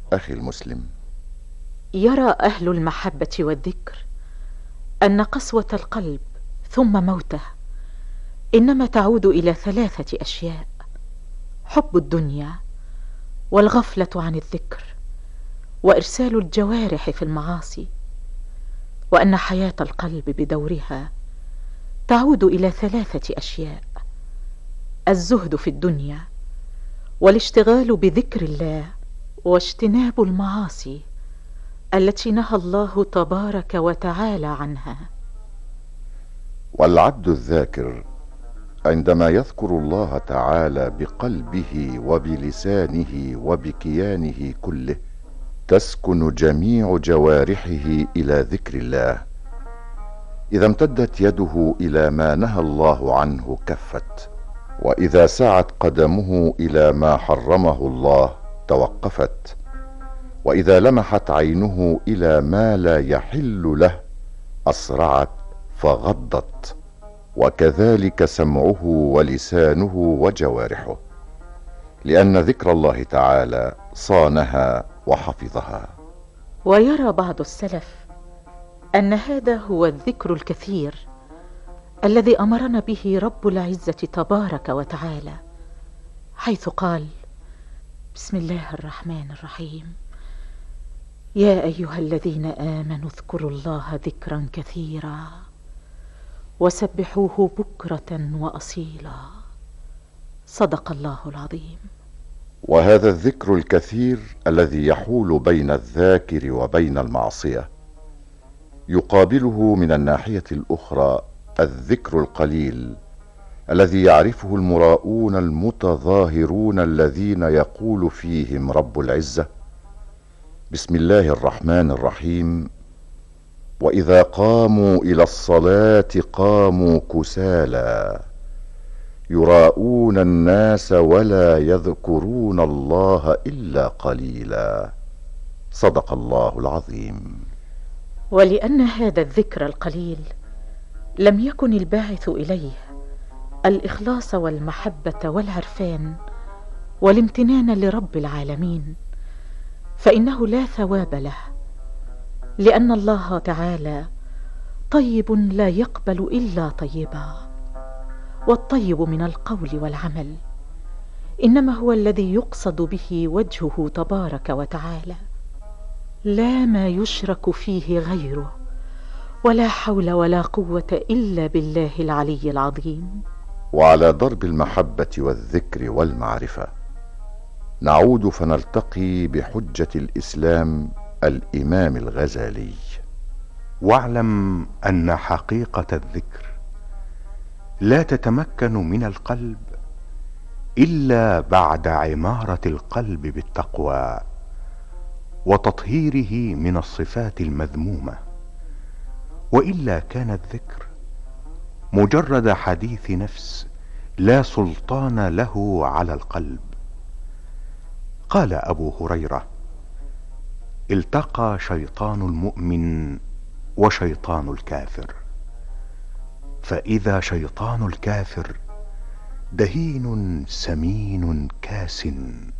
أخي المسلم، يرى أهل المحبة والذكر أن قسوة القلب ثم موته إنما تعود إلى 3 أشياء: حب الدنيا، والغفلة عن الذكر، وإرسال الجوارح في المعاصي. وأن حياة القلب بدورها تعود إلى 3 أشياء: الزهد في الدنيا، والاشتغال بذكر الله، واجتناب المعاصي التي نهى الله تبارك وتعالى عنها. والعبد الذاكر عندما يذكر الله تعالى بقلبه وبلسانه وبكيانه كله تسكن جميع جوارحه إلى ذكر الله. إذا امتدت يده إلى ما نهى الله عنه كفت، وإذا سعت قدمه إلى ما حرمه الله توقفت، وإذا لمحت عينه إلى ما لا يحل له أسرعت فغضت، وكذلك سمعه ولسانه وجوارحه، لأن ذكر الله تعالى صانها وحفظها. ويرى بعض السلف أن هذا هو الذكر الكثير الذي أمرنا به رب العزة تبارك وتعالى، حيث قال: بسم الله الرحمن الرحيم: يا أيها الذين آمنوا اذكروا الله ذكرا كثيرا وسبحوه بكرة وأصيلا. صدق الله العظيم. وهذا الذكر الكثير الذي يحول بين الذاكر وبين المعصية يقابله من الناحية الأخرى الذكر القليل الذي يعرفه المراؤون المتظاهرون الذين يقول فيهم رب العزة: بسم الله الرحمن الرحيم: وإذا قاموا إلى الصلاة قاموا كسالى يراءون الناس ولا يذكرون الله إلا قليلا. صدق الله العظيم. ولأن هذا الذكر القليل لم يكن الباعث إليه الإخلاص والمحبة والعرفان والامتنان لرب العالمين، فإنه لا ثواب له، لأن الله تعالى طيب لا يقبل إلا طيبا، والطيب من القول والعمل إنما هو الذي يقصد به وجهه تبارك وتعالى، لا ما يشرك فيه غيره، ولا حول ولا قوة إلا بالله العلي العظيم. وعلى ضرب المحبة والذكر والمعرفة نعود فنلتقي بحجة الإسلام الإمام الغزالي: واعلم أن حقيقة الذكر لا تتمكن من القلب إلا بعد عمارة القلب بالتقوى وتطهيره من الصفات المذمومة، وإلا كان الذكر مجرد حديث نفس لا سلطان له على القلب. قال أبو هريرة: التقى شيطان المؤمن وشيطان الكافر، فإذا شيطان الكافر دهين سمين كاس،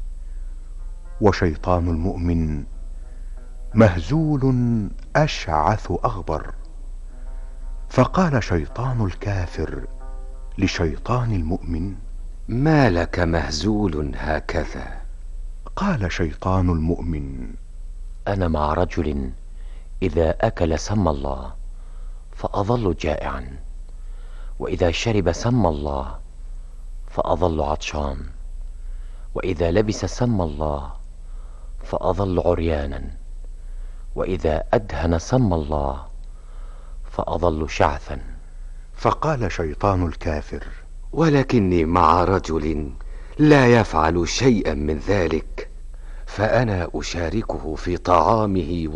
وشيطان المؤمن مهزول أشعث أغبر. فقال شيطان الكافر لشيطان المؤمن: ما لك مهزول هكذا؟ قال شيطان المؤمن: أنا مع رجل إذا أكل سمى الله فأظل جائعا، وإذا شرب سمى الله فأظل عطشان، وإذا لبس سمى الله فأظل عريانا، وإذا أدهن سمى الله فأظل شعثا. فقال شيطان الكافر: ولكني مع رجل لا يفعل شيئا من ذلك، فأنا أشاركه في طعامه